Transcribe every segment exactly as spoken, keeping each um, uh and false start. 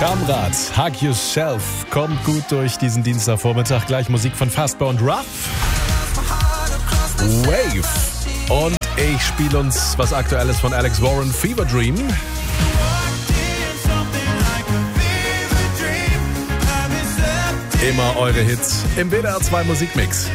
Kamrat, Hug Yourself, kommt gut durch diesen Dienstagvormittag. Gleich Musik von Fastbone und Ruff. Wave. Und ich spiele uns was Aktuelles von Alex Warren, Fever Dream. Immer eure Hits im W D R zwei Musikmix.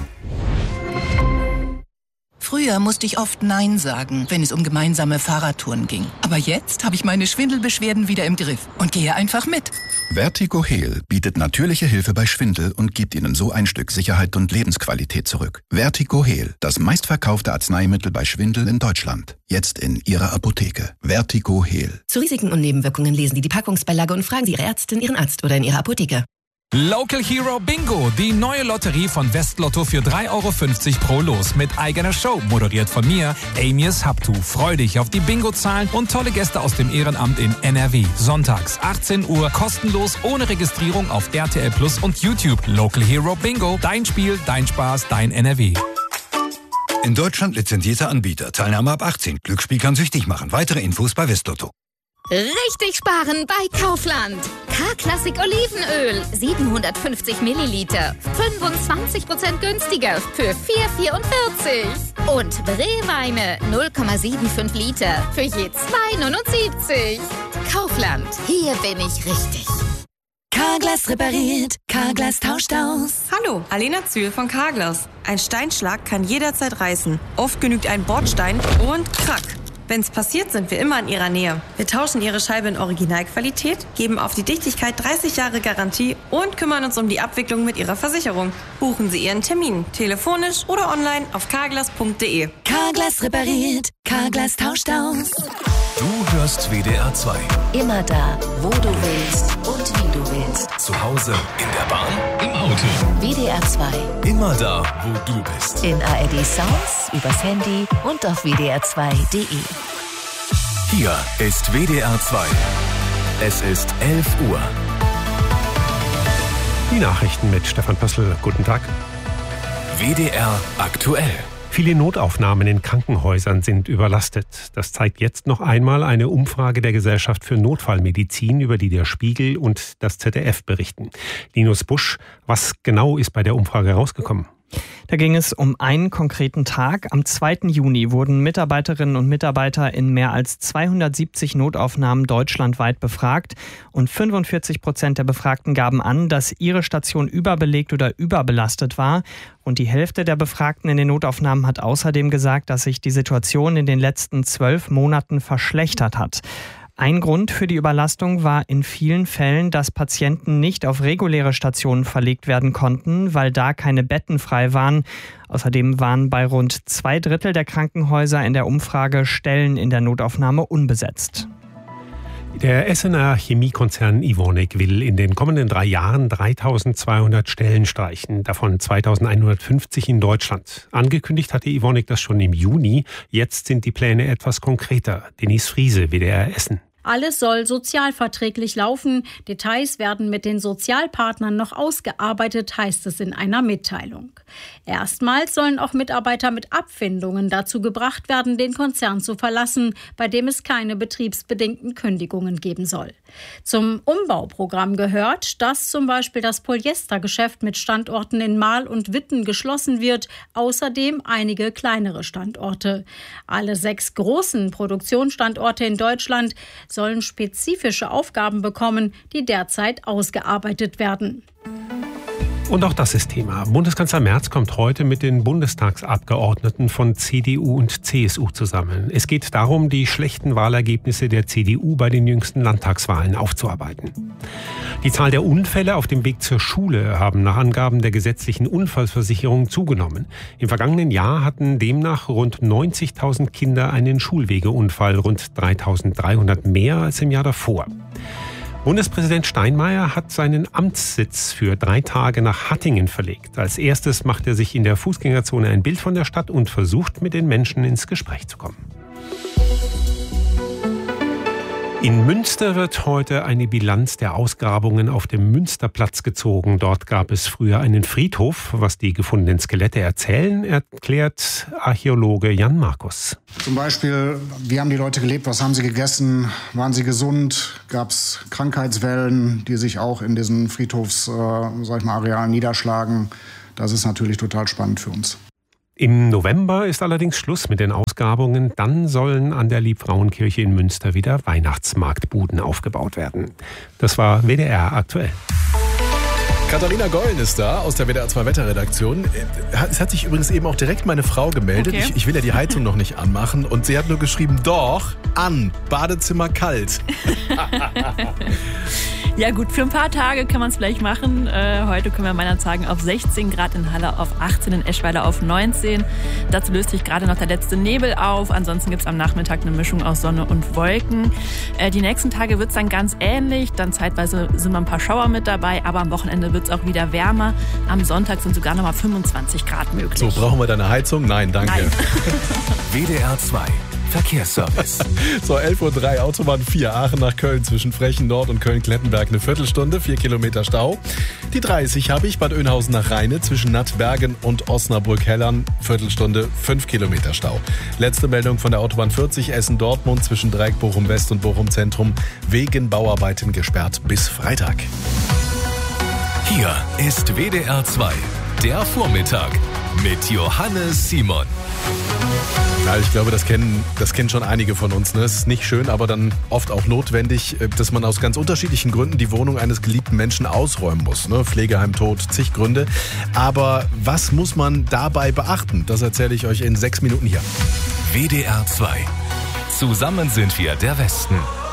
Früher musste ich oft Nein sagen, wenn es um gemeinsame Fahrradtouren ging. Aber jetzt habe ich meine Schwindelbeschwerden wieder im Griff und gehe einfach mit. Vertigo Heal bietet natürliche Hilfe bei Schwindel und gibt Ihnen so ein Stück Sicherheit und Lebensqualität zurück. Vertigo Heal, das meistverkaufte Arzneimittel bei Schwindel in Deutschland. Jetzt in Ihrer Apotheke. Vertigo Heal. Zu Risiken und Nebenwirkungen lesen Sie die Packungsbeilage und fragen Sie Ihre Ärztin, Ihren Arzt oder in Ihrer Apotheke. Local Hero Bingo, die neue Lotterie von Westlotto für drei Euro fünfzig pro Los mit eigener Show, moderiert von mir, Amias Haptu. Freu dich auf die Bingo-Zahlen und tolle Gäste aus dem Ehrenamt in N R W. Sonntags, achtzehn Uhr, kostenlos, ohne Registrierung auf R T L Plus und YouTube. Local Hero Bingo, dein Spiel, dein Spaß, dein N R W. In Deutschland lizenzierter Anbieter. Teilnahme ab achtzehn. Glücksspiel kann süchtig machen. Weitere Infos bei Westlotto. Richtig sparen bei Kaufland. K-Klassik Olivenöl, siebenhundertfünfzig Milliliter, fünfundzwanzig Prozent günstiger für vier Euro vierundvierzig. Und Brewweine, null Komma fünfundsiebzig Liter für je zwei Euro neunundsiebzig. Kaufland, hier bin ich richtig. Carglass repariert, Carglass tauscht aus. Hallo, Alena Zühl von Carglass. Ein Steinschlag kann jederzeit reißen. Oft genügt ein Bordstein und krack. Wenn es passiert, sind wir immer in Ihrer Nähe. Wir tauschen Ihre Scheibe in Originalqualität, geben auf die Dichtigkeit dreißig Jahre Garantie und kümmern uns um die Abwicklung mit Ihrer Versicherung. Buchen Sie Ihren Termin, telefonisch oder online auf carglass punkt de. Carglass repariert, Carglass tauscht aus. Du hörst W D R zwei. Immer da, wo du willst und wie du willst. Zu Hause, in der Bahn, im Auto. W D R zwei. Immer da, wo du bist. In A R D Sounds, übers Handy und auf w d r zwei punkt de. Hier ist W D R zwei. Es ist elf Uhr. Die Nachrichten mit Stefan Pössl. Guten Tag. W D R aktuell. Viele Notaufnahmen in Krankenhäusern sind überlastet. Das zeigt jetzt noch einmal eine Umfrage der Gesellschaft für Notfallmedizin, über die der Spiegel und das Z D F berichten. Linus Busch, was genau ist bei der Umfrage rausgekommen? Da ging es um einen konkreten Tag. Am zweiten Juni wurden Mitarbeiterinnen und Mitarbeiter in mehr als zweihundertsiebzig Notaufnahmen deutschlandweit befragt. Und fünfundvierzig Prozent der Befragten gaben an, dass ihre Station überbelegt oder überbelastet war. Und die Hälfte der Befragten in den Notaufnahmen hat außerdem gesagt, dass sich die Situation in den letzten zwölf Monaten verschlechtert hat. Ein Grund für die Überlastung war in vielen Fällen, dass Patienten nicht auf reguläre Stationen verlegt werden konnten, weil da keine Betten frei waren. Außerdem waren bei rund zwei Drittel der Krankenhäuser in der Umfrage Stellen in der Notaufnahme unbesetzt. Der Essener Chemiekonzern Evonik will in den kommenden drei Jahren dreitausendzweihundert Stellen streichen, davon zweitausendeinhundertfünfzig in Deutschland. Angekündigt hatte Evonik das schon im Juni. Jetzt sind die Pläne etwas konkreter. Denise Friese, W D R Essen. Alles soll sozialverträglich laufen. Details werden mit den Sozialpartnern noch ausgearbeitet, heißt es in einer Mitteilung. Erstmals sollen auch Mitarbeiter mit Abfindungen dazu gebracht werden, den Konzern zu verlassen, bei dem es keine betriebsbedingten Kündigungen geben soll. Zum Umbauprogramm gehört, dass zum Beispiel das Polyestergeschäft mit Standorten in Marl und Witten geschlossen wird, außerdem einige kleinere Standorte. Alle sechs großen Produktionsstandorte in Deutschland sollen spezifische Aufgaben bekommen, die derzeit ausgearbeitet werden. Und auch das ist Thema. Bundeskanzler Merz kommt heute mit den Bundestagsabgeordneten von C D U und C S U zusammen. Es geht darum, die schlechten Wahlergebnisse der C D U bei den jüngsten Landtagswahlen aufzuarbeiten. Die Zahl der Unfälle auf dem Weg zur Schule haben nach Angaben der gesetzlichen Unfallversicherung zugenommen. Im vergangenen Jahr hatten demnach rund neunzigtausend Kinder einen Schulwegeunfall, rund dreitausenddreihundert mehr als im Jahr davor. Bundespräsident Steinmeier hat seinen Amtssitz für drei Tage nach Hattingen verlegt. Als erstes macht er sich in der Fußgängerzone ein Bild von der Stadt und versucht, mit den Menschen ins Gespräch zu kommen. In Münster wird heute eine Bilanz der Ausgrabungen auf dem Münsterplatz gezogen. Dort gab es früher einen Friedhof. Was die gefundenen Skelette erzählen, erklärt Archäologe Jan Markus. Zum Beispiel, wie haben die Leute gelebt, was haben sie gegessen, waren sie gesund, gab es Krankheitswellen, die sich auch in diesen Friedhofs, äh, sag ich mal, Arealen niederschlagen. Das ist natürlich total spannend für uns. Im November ist allerdings Schluss mit den Ausgrabungen. Dann sollen an der Liebfrauenkirche in Münster wieder Weihnachtsmarktbuden aufgebaut werden. Das war W D R aktuell. Katharina Gollen ist da aus der W D R zwei Wetterredaktion. Es hat sich übrigens eben auch direkt meine Frau gemeldet. Okay. Ich, ich will ja die Heizung noch nicht anmachen. Und sie hat nur geschrieben, doch, an, Badezimmer kalt. Ja gut, für ein paar Tage kann man es vielleicht machen. Äh, heute können wir meiner sagen auf sechzehn Grad in Halle, auf achtzehn in Eschweiler, auf neunzehn. Dazu löst sich gerade noch der letzte Nebel auf. Ansonsten gibt es am Nachmittag eine Mischung aus Sonne und Wolken. Äh, die nächsten Tage wird es dann ganz ähnlich. Dann zeitweise sind mal ein paar Schauer mit dabei. Aber am Wochenende wird es auch wieder wärmer. Am Sonntag sind sogar noch mal fünfundzwanzig Grad möglich. So, brauchen wir deine Heizung? Nein, danke. Nein. W D R zwei Verkehrsservice. So, elf Uhr drei, Autobahn vier, Aachen nach Köln zwischen Frechen Nord und Köln-Klettenberg eine Viertelstunde, vier Kilometer Stau. Die dreißig habe ich, Bad Oeynhausen nach Rheine zwischen Nattbergen und Osnabrück-Hellern, Viertelstunde, fünf Kilometer Stau. Letzte Meldung von der Autobahn vierzig, Essen-Dortmund zwischen Dreieck Bochum-West und Bochum-Zentrum wegen Bauarbeiten gesperrt bis Freitag. Hier ist W D R zwei, der Vormittag mit Johannes Simon. Ja, ich glaube, das kennen, das kennen schon einige von uns. Ne? Es ist nicht schön, aber dann oft auch notwendig, dass man aus ganz unterschiedlichen Gründen die Wohnung eines geliebten Menschen ausräumen muss. Ne? Pflegeheim, Tod, zig Gründe. Aber was muss man dabei beachten? Das erzähle ich euch in sechs Minuten hier. W D R zwei. Zusammen sind wir der Westen.